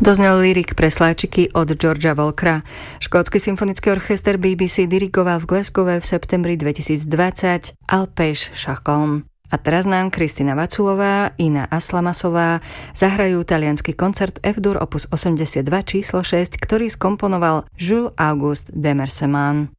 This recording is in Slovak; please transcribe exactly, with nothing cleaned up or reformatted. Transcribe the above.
Doznel lírik pre sláčiky od Georgea Walkera. Škótsky symfonický orchester bé bé cé dirigoval v Glasgowe v septembri dvetisícdvadsať Alpes Chacon. A teraz nám Kristina Vaculová, Ina Aslamasová zahrajú taliansky koncert F-dur opus osemdesiatdva číslo šesť, ktorý skomponoval Jules Auguste de Marseman.